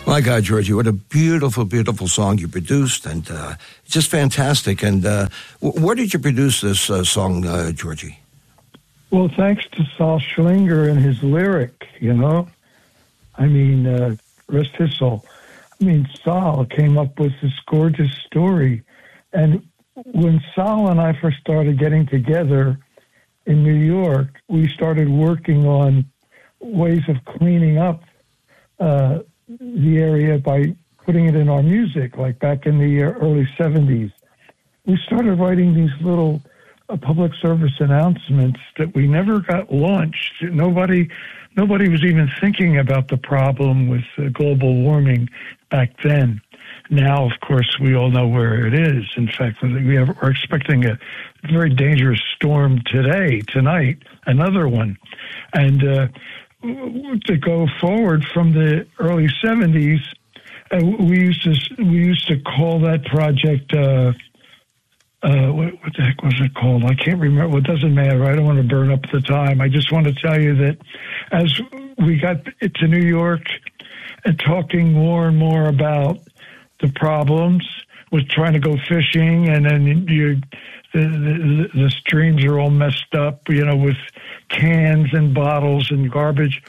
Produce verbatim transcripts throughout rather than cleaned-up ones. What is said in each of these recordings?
My God, Georgie, what a beautiful, beautiful song you produced, and uh, it's just fantastic. And uh, w- where did you produce this uh, song, uh, Georgie? Well, thanks to Saul Schlinger and his lyric, you know. I mean, uh, rest his soul. I mean, Saul came up with this gorgeous story. And when Saul and I first started getting together in New York, we started working on ways of cleaning up uh, the area by putting it in our music, like back in the early seventies. We started writing these little uh, public service announcements that we never got launched. Nobody, nobody was even thinking about the problem with uh, global warming back then. Now, of course, we all know where it is. In fact, we have, are expecting a very dangerous storm today, tonight, another one. And uh, to go forward from the early seventies, uh, we used to we used to call that project. Uh, uh, what, what the heck was it called? I can't remember. Well, it doesn't matter. I don't want to burn up the time. I just want to tell you that as we got to New York and talking more and more about the problems with trying to go fishing, and then you. The, the, the streams are all messed up, you know, with cans and bottles and garbage.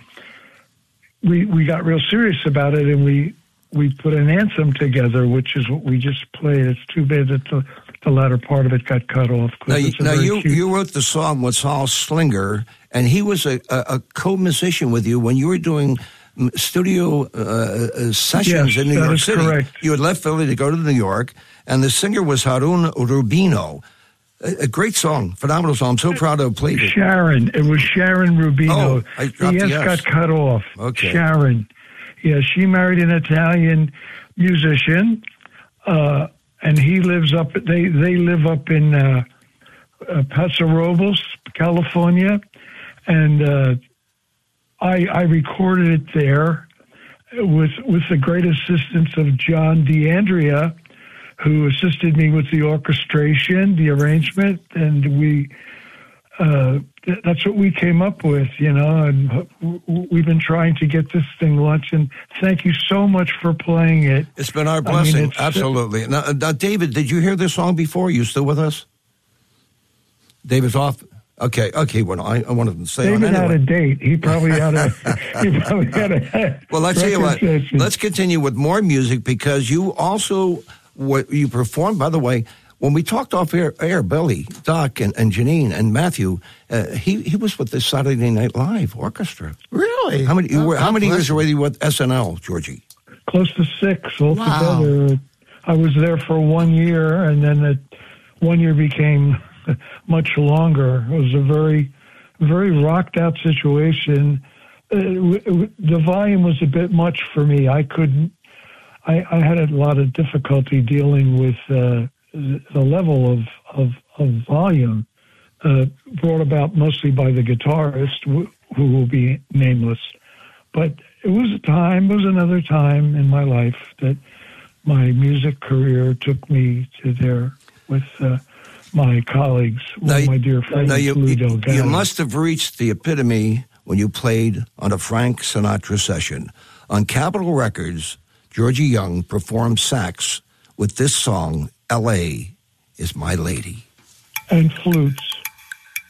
We we got real serious about it, and we, we put an anthem together, which is what we just played. It's too bad that the, the latter part of it got cut off. Now, you, now you, cute... you wrote the song with Saul Schlinger, and he was a, a, a co-musician with you when you were doing studio uh, sessions yes, in New York City. Correct. You had left Philly to go to New York, and the singer was Harun Rubino. A great song, phenomenal song. I'm so proud to have played it. Sharon. It was Sharon Rubino. Oh, I dropped the S the S. got cut off. Okay. Sharon. Yeah, she married an Italian musician, uh, and he lives up, they, they live up in uh, uh, Paso Robles, California, and uh, I, I recorded it there with, with the great assistance of John DeAndrea, who assisted me with the orchestration, the arrangement, and we, uh, th- that's what we came up with, you know, and w- we've been trying to get this thing launched, and thank you so much for playing it. It's been our blessing, I mean, absolutely. Now, now, David, did you hear this song before? Are you still with us? David's off. Okay, okay, well, I, I wanted to say David on anyway. had a date. He probably had a, he probably had a Well, let's tell you what, let's continue with more music, because you also... What you performed, by the way, when we talked off air, air Billy, Doc, and, and Janine, and Matthew, uh, he he was with the Saturday Night Live Orchestra. Really? How many? Oh, were, how many bless years were you with S N L, Georgie? Close to six altogether. Wow. I was there for one year, and then it, one year became much longer. It was a very, very rocked out situation. Uh, it, the volume was a bit much for me. I couldn't. I, I had a lot of difficulty dealing with uh, the level of, of, of volume uh, brought about mostly by the guitarist, who, who will be nameless. But it was a time, it was another time in my life that my music career took me to there with uh, my colleagues, now, one of my dear friends, now you, Lou you, Delgado. you must have reached the epitome when you played on a Frank Sinatra session. On Capitol Records, Georgie Young performed sax with this song, L A is My Lady. And flutes.